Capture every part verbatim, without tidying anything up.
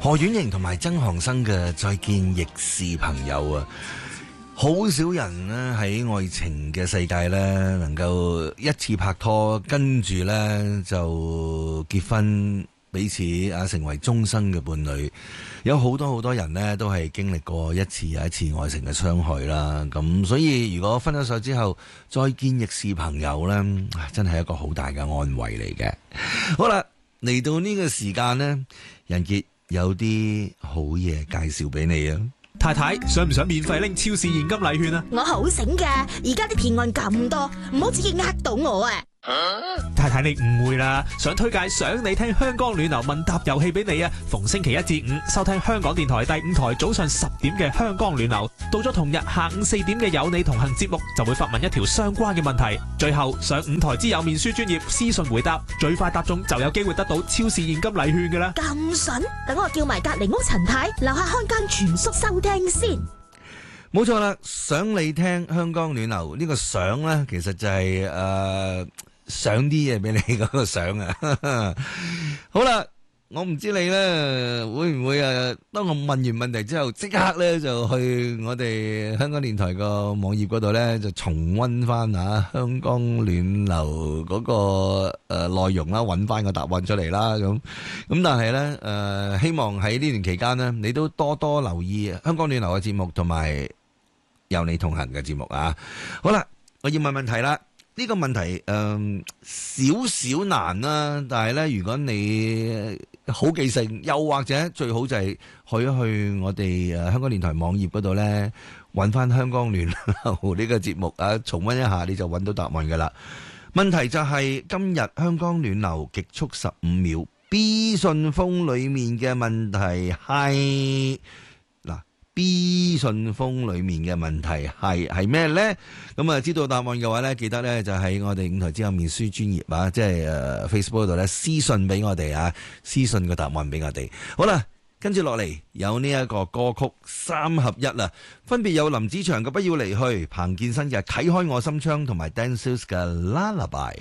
何婉瑩同埋曾航生嘅再見亦是朋友啊！好少人呢喺愛情嘅世界呢，能夠一次拍拖，跟住呢就結婚，彼此啊成為終生嘅伴侶。有好多好多人呢都係經歷過一次又一次愛情嘅傷害啦。咁所以如果分咗手之後再見亦是朋友呢，真係一個好大嘅安慰嚟嘅。好啦，嚟到呢個時間呢，人傑有啲好嘢介紹俾你啊！ 太太，想唔想免費拎超市現金禮券啊？ 我好醒噶，而家啲騙案咁多，唔好自己呃到我啊！ 太太，你誤會啦，想推介想你聽香港暖流問答遊戲俾你啊！逢星期一至五收聽香港電台第五台早上十點嘅香港暖流，到咗同日下午四點嘅有你同行節目就會發問一條相關嘅問題，最後上五台之友面書專頁私信回答，最快答中就有機會得到超市現金禮券噶啦！ 咁筍，等我叫埋隔籬屋陳太樓下看更全叔收聽先。 冇錯啦，想你聽香港暖流呢個想呢，其實就係、是、誒。呃上啲嘢俾你嗰個相啊！好啦，我唔知你咧會唔會啊？當我問完問題之後，即刻咧就去我哋香港電台個網頁嗰度咧，就重溫翻啊香港暖流嗰個誒內容啦，揾翻個答案出嚟啦。咁咁，但係咧誒，希望喺呢段期間呢，你都多多留意香港暖流嘅節目同埋有你同行嘅節目啊！好啦，我要問問題啦。呢個問題誒少少難啦，但係咧，如果你好記性，又或者最好就係去一去我哋誒香港電台網頁嗰度咧，揾翻香港暖流呢個節目啊，重溫一下你就揾到答案噶啦。問題就係今日香港暖流極速十五秒 B 信封裏面嘅問題係。B 信封裏面嘅問題係係咩呢？咁啊，知道答案嘅話呢，記得呢就喺我哋五台之後面書專頁啊，即係誒 Facebook 度呢私信俾我哋啊，私信個答案俾我哋。好啦，跟住落嚟有呢一個歌曲三合一啦，分別有林子祥嘅不要離去、彭健新嘅啟開我心窗同埋 Dancers 嘅 Lullaby。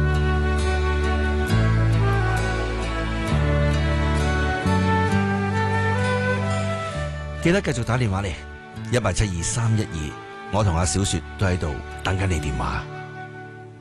記得繼續打電話嚟一八七二三一二，我同阿小雪都喺度等緊你電話。